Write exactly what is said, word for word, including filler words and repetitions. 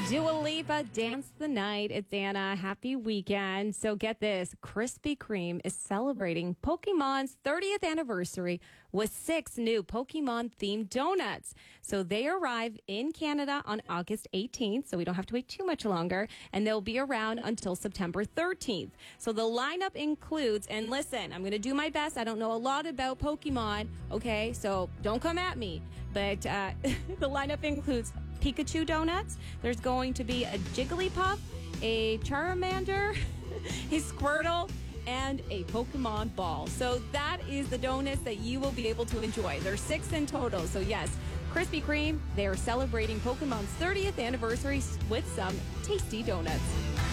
Dua Lipa, Dance the Night. It's Anna. Happy weekend. So get this. Krispy Kreme is celebrating Pokemon's thirtieth anniversary with six new Pokemon-themed donuts. So they arrive in Canada on August eighteenth, so we don't have to wait too much longer, and they'll be around until September thirteenth. So the lineup includes, and listen, I'm going to do my best. I don't know a lot about Pokemon, okay? So don't come at me. But uh, the lineup includes Pikachu donuts. There's going to be a Jigglypuff, a Charmander, a Squirtle, and a Pokemon ball. So that is the donuts that you will be able to enjoy. There's six in total. So yes, Krispy Kreme, they are celebrating Pokemon's thirtieth anniversary with some tasty donuts.